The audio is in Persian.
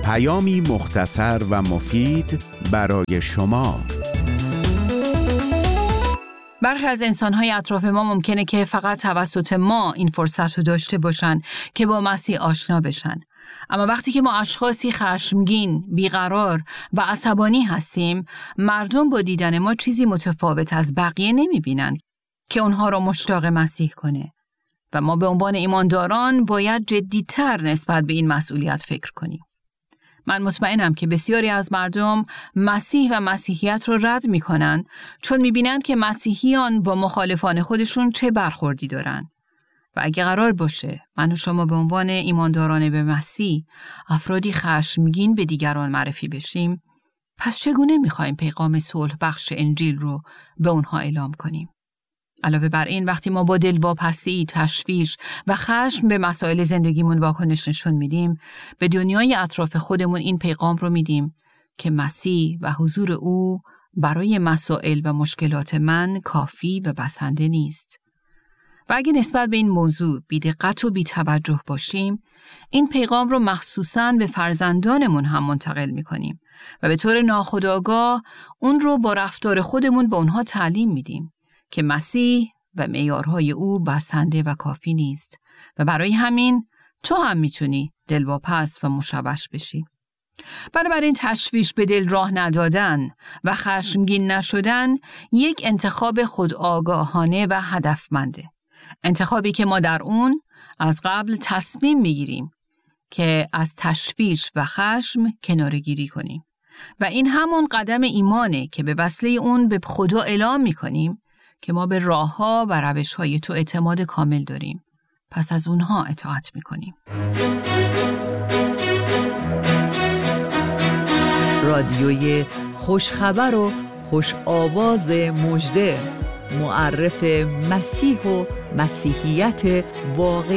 پیامی مختصر و مفید برای شما. برخی از انسان‌های اطراف ما ممکنه که فقط توسط ما این فرصت رو داشته باشن که با مسیح آشنا بشن. اما وقتی که ما اشخاصی خشمگین، بیقرار و عصبانی هستیم، مردم با دیدن ما چیزی متفاوت از بقیه نمی‌بینن که اونها رو مشتاق مسیح کنه. و ما به عنوان ایمانداران باید جدی‌تر نسبت به این مسئولیت فکر کنیم. من مطمئنم که بسیاری از مردم مسیح و مسیحیت رو رد می‌کنن چون می‌بینند که مسیحیان با مخالفان خودشون چه برخوردی دارن. و اگه قرار باشه من و شما به عنوان ایمانداران به مسیح افرادی خشمگین به دیگران معرفی بشیم، پس چگونه می‌خوایم پیغام صلح بخش انجیل رو به اونها اعلام کنیم؟ علاوه بر این، وقتی ما با دلواپسی، تشویش و خشم به مسائل زندگیمون واکنش نشون میدیم، به دنیای اطراف خودمون این پیغام رو میدیم که مسیح و حضور او برای مسائل و مشکلات من کافی و بسنده نیست. و اگه نسبت به این موضوع بی‌دقت و بی‌توجه باشیم، این پیغام رو مخصوصاً به فرزندانمون هم منتقل میکنیم و به طور ناخودآگاه اون رو با رفتار خودمون به اونها تعلیم میدیم که مسیح و معیارهای او بسنده و کافی نیست و برای همین تو هم میتونی دلواپس و مشوش بشی. بنابراین تشویش به دل راه ندادن و خشمگین نشدن یک انتخاب خودآگاهانه و هدفمنده. انتخابی که ما در اون از قبل تصمیم میگیریم که از تشویش و خشم کناره‌گیری کنیم و این همون قدم ایمانه که به وسیله اون به خدا اعلام میکنیم که ما به راه‌ها و روش‌های تو اعتماد کامل داریم. پس از اونها اطاعت میکنیم. رادیوی خوشخبر و خوش آواز مژده، معرف مسیح و مسیحیت واقعی.